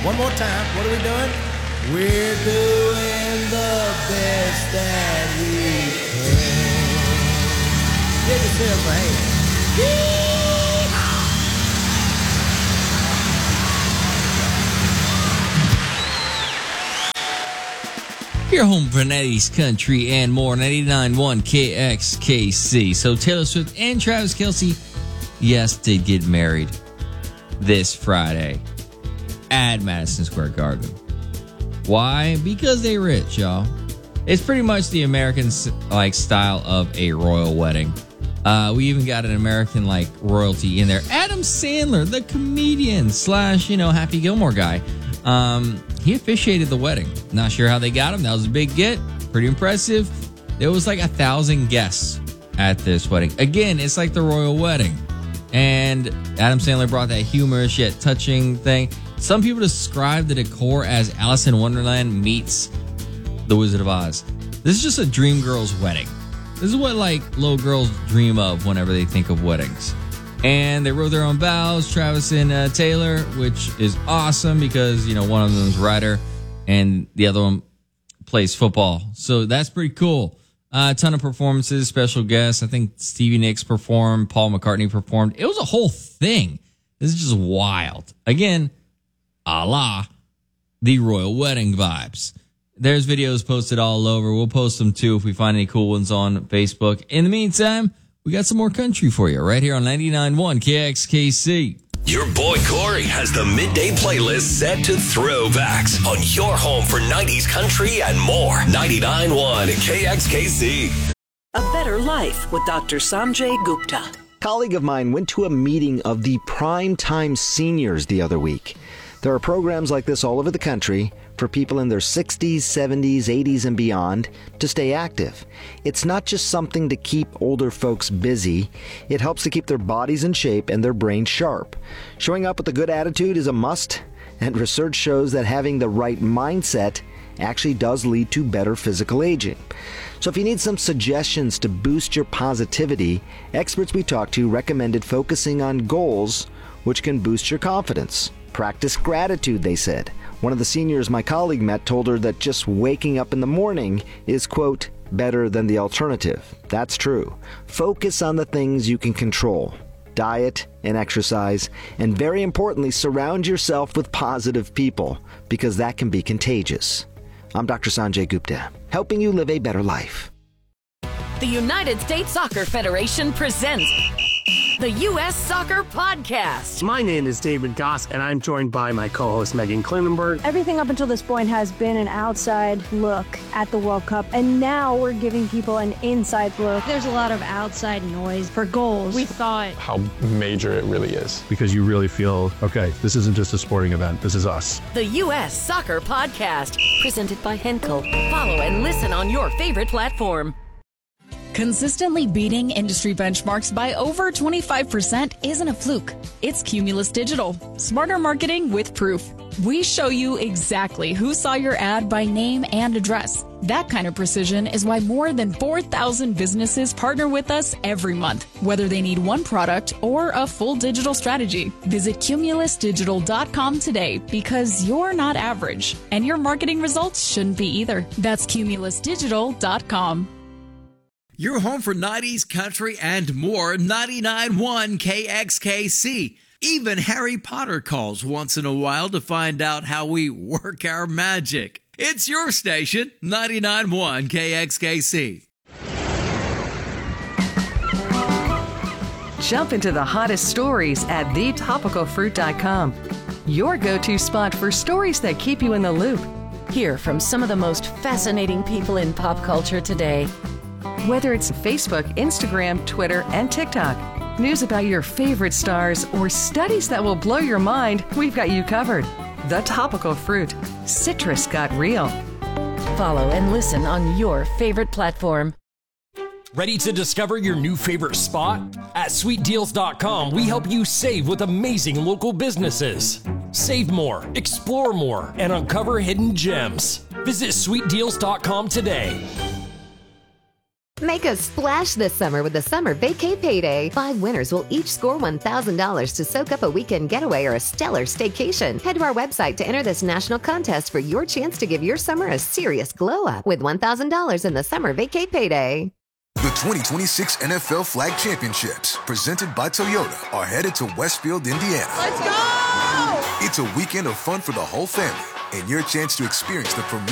One more time. What are we doing? We're doing the best that we can. Give yourself a hand. Your home for 90s country and more. 99.1 KXKC. So Taylor Swift and Travis Kelce, yes, did get married this Friday at Madison Square Garden. Why? Because they rich, y'all. It's pretty much the American style of a royal wedding. We even got an American royalty in there. Adam Sandler, the comedian / Happy Gilmore guy. He officiated the wedding. Not sure how they got him. That was a big get. Pretty impressive. There was 1,000 guests at this wedding. Again, it's like the royal wedding. And Adam Sandler brought that humorous yet touching thing. Some people describe the decor as Alice in Wonderland meets The Wizard of Oz. This is just a dream girl's wedding. This is what little girls dream of whenever they think of weddings. And they wrote their own vows, Travis and Taylor, which is awesome because, one of them is a writer and the other one plays football. So that's pretty cool. A ton of performances, special guests. I think Stevie Nicks performed, Paul McCartney performed. It was a whole thing. This is just wild. Again, a la the royal wedding vibes. There's videos posted all over. We'll post them too if we find any cool ones on Facebook. In the meantime, we got some more country for you right here on 99.1 KXKC. Your boy Corey has the midday playlist set to throwbacks on your home for 90s country and more. 99.1 KXKC. A Better Life with Dr. Sanjay Gupta. A colleague of mine went to a meeting of the Primetime Seniors the other week. There are programs like this all over the country for people in their 60s, 70s, 80s, and beyond to stay active. It's not just something to keep older folks busy. It helps to keep their bodies in shape and their brains sharp. Showing up with a good attitude is a must, and research shows that having the right mindset actually does lead to better physical aging. So if you need some suggestions to boost your positivity, experts we talked to recommended focusing on goals which can boost your confidence. Practice gratitude, they said. One of the seniors my colleague met told her that just waking up in the morning is, quote, better than the alternative. That's true. Focus on the things you can control. Diet and exercise, and very importantly, surround yourself with positive people, because that can be contagious. I'm Dr. Sanjay Gupta, helping you live a better life. The United States Soccer Federation presents the U.S. Soccer Podcast. My name is David Goss, and I'm joined by my co-host Megan Klinenberg. Everything up until this point has been an outside look at the World Cup, and now we're giving people an inside look. There's a lot of outside noise for goals. We thought how major it really is. Because you really feel, okay, this isn't just a sporting event, this is us. The U.S. Soccer Podcast, presented by Henkel. Follow and listen on your favorite platform. Consistently beating industry benchmarks by over 25% isn't a fluke. It's Cumulus Digital. Smarter marketing with proof. We show you exactly who saw your ad by name and address. That kind of precision is why more than 4,000 businesses partner with us every month, whether they need one product or a full digital strategy. Visit cumulusdigital.com today, because you're not average, and your marketing results shouldn't be either. That's cumulusdigital.com. Your home for 90s country and more. 99.1 KXKC. Even Harry Potter calls once in a while to find out how we work our magic. It's your station, 99.1 KXKC. Jump into the hottest stories at thetopicalfruit.com. Your go-to spot for stories that keep you in the loop. Hear from some of the most fascinating people in pop culture today. Whether it's Facebook, Instagram, Twitter, and TikTok, news about your favorite stars, or studies that will blow your mind, we've got you covered. The Topical Fruit. Citrus got real. Follow and listen on your favorite platform. Ready to discover your new favorite spot? At sweetdeals.com, we help you save with amazing local businesses. Save more, explore more, and uncover hidden gems. Visit sweetdeals.com today. Make a splash this summer with the Summer Vacay Payday. 5 winners will each score $1,000 to soak up a weekend getaway or a stellar staycation. Head to our website to enter this national contest for your chance to give your summer a serious glow up with $1,000 in the Summer Vacay Payday. The 2026 NFL Flag Championships, presented by Toyota, are headed to Westfield, Indiana. Let's go! It's a weekend of fun for the whole family and your chance to experience the premier